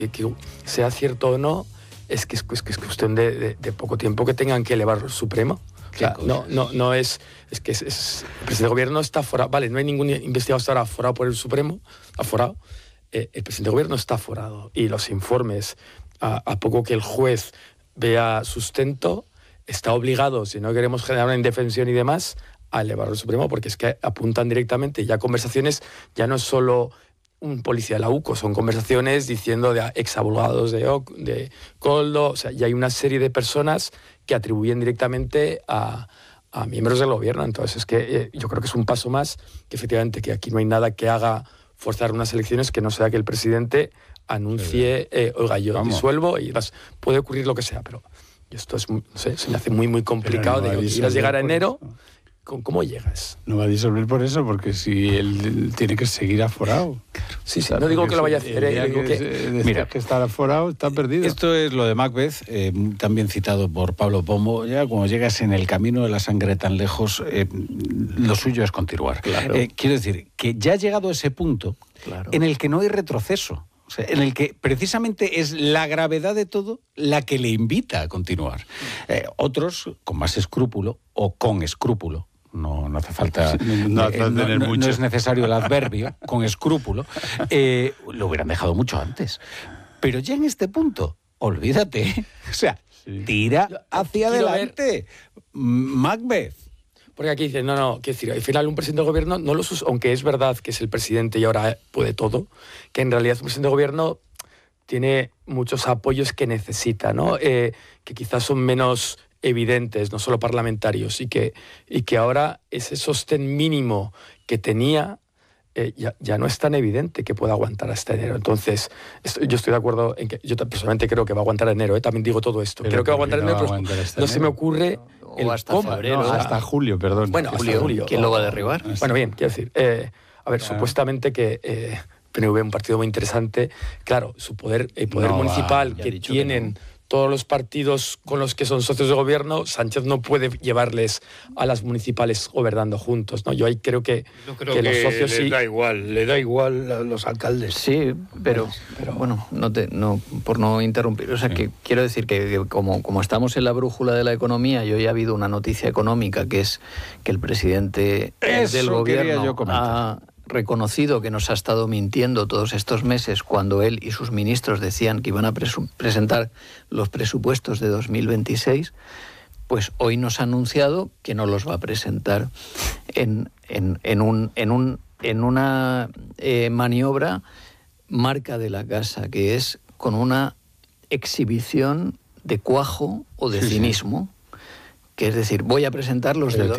que sea cierto o no, es que es cuestión de poco tiempo que tengan que elevarlo al Supremo. O sea, no es que el presidente del gobierno está aforado. Vale, no hay ningún investigado hasta ahora aforado por el Supremo, aforado. El presidente del gobierno está aforado y los informes, a poco que el juez vea sustento, está obligado, si no queremos generar una indefensión y demás, a elevarlo al Supremo, porque es que apuntan directamente ya conversaciones, ya no es solo un policía de la UCO, son conversaciones diciendo de exabogados de Koldo, o sea, ya hay una serie de personas que atribuyen directamente a miembros del gobierno. Entonces es que yo creo que es un paso más, que efectivamente que aquí no hay nada que haga forzar unas elecciones que no sea que el presidente anuncie, oiga, yo disuelvo, y puede ocurrir lo que sea, pero esto es, no sé, se me hace muy, muy complicado. De que quieras llegar a enero, ¿cómo llegas? No va a disolver por eso, porque si él tiene que seguir aforado. Sí, no digo que lo vaya a hacer, digo que... Mira, que está aforado, está perdido. Esto es lo de Macbeth, también citado por Pablo Pombo. Ya cuando llegas en el camino de la sangre tan lejos, lo suyo es continuar. Claro. Quiero decir, que ya ha llegado a ese punto en el que no hay retroceso. O sea, en el que precisamente es la gravedad de todo la que le invita a continuar. Otros, con más escrúpulo o con escrúpulo, no hace falta, no es necesario el adverbio, con escrúpulo, lo hubieran dejado mucho antes. Pero ya en este punto, olvídate, o sea, tira hacia adelante. Macbeth. Porque aquí dicen, quiero decir, al final un presidente de gobierno, aunque es verdad que es el presidente y ahora puede todo, que en realidad un presidente de gobierno tiene muchos apoyos que necesita, ¿no? Que quizás son menos evidentes, no solo parlamentarios, y que ahora ese sostén mínimo que tenía ya no es tan evidente que pueda aguantar hasta enero. Entonces, yo estoy de acuerdo en que yo personalmente creo que va a aguantar enero, también digo todo esto. Creo que va a aguantar enero, pero no se me ocurre... O hasta febrero. Hasta julio, perdón. Bueno, hasta julio. ¿Quién lo va a derribar? Bueno, bien, quiero decir, supuestamente que PNV es un partido muy interesante. Claro, su poder municipal que tienen todos los partidos con los que son socios de gobierno, Sánchez no puede llevarles a las municipales gobernando juntos, ¿no? Yo ahí creo que los socios le da igual a los alcaldes. Sí, pero bueno, por no interrumpir, o sea, que quiero decir que como estamos en la brújula de la economía, y hoy ha habido una noticia económica que es que el presidente del gobierno ha reconocido que nos ha estado mintiendo todos estos meses cuando él y sus ministros decían que iban a presentar los presupuestos de 2026, pues hoy nos ha anunciado que no los va a presentar en una maniobra marca de la casa, que es con una exhibición de cuajo o de cinismo. Que es decir, voy a presentar los de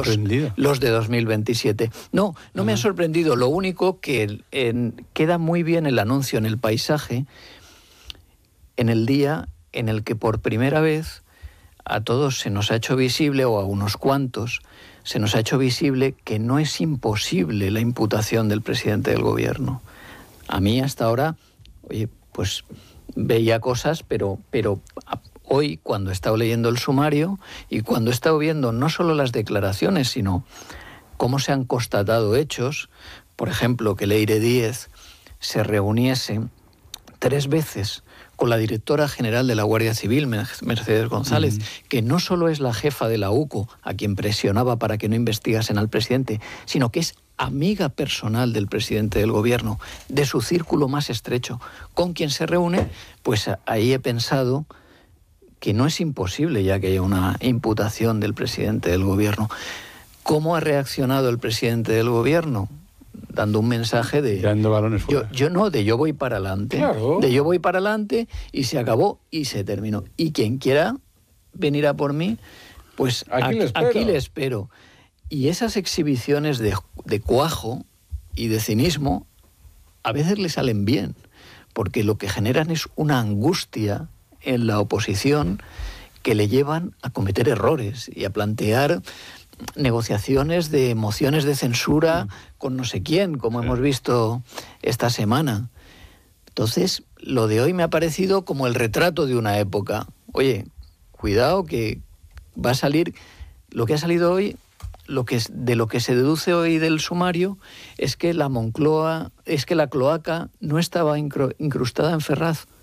2027. No me ha sorprendido. Lo único que queda muy bien el anuncio en el paisaje, en el día en el que por primera vez a todos se nos ha hecho visible, o a unos cuantos, se nos ha hecho visible que no es imposible la imputación del presidente del gobierno. A mí hasta ahora, pues veía cosas, pero hoy, cuando he estado leyendo el sumario y cuando he estado viendo no solo las declaraciones, sino cómo se han constatado hechos, por ejemplo, que Leire Díez se reuniese 3 veces con la directora general de la Guardia Civil, Mercedes González, que no solo es la jefa de la UCO, a quien presionaba para que no investigasen al presidente, sino que es amiga personal del presidente del gobierno, de su círculo más estrecho, con quien se reúne, pues ahí he pensado que no es imposible ya que haya una imputación del presidente del gobierno. ¿Cómo ha reaccionado el presidente del gobierno? Dando un mensaje de... Tirando balones fuera. Yo voy para adelante. Claro. De yo voy para adelante, y se acabó y se terminó. Y quien quiera venir a por mí, pues aquí le espero. Y esas exhibiciones de cuajo y de cinismo a veces le salen bien, porque lo que generan es una angustia en la oposición que le llevan a cometer errores y a plantear negociaciones de mociones de censura con no sé quién, como hemos visto esta semana. Entonces, lo de hoy me ha parecido como el retrato de una época. Oye, cuidado que va a salir lo que ha salido hoy. De lo que se deduce hoy del sumario es que la cloaca no estaba incrustada en Ferraz.